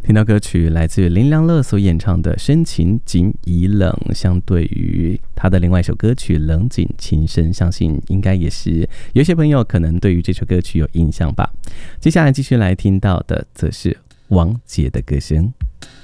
听到歌曲来自林良乐所演唱的《深情仅以冷》，相对于他的另外一首歌曲《冷井情深》，相信应该也是有些朋友可能对于这首歌曲有印象吧。接下来继续来听到的则是王杰的歌声。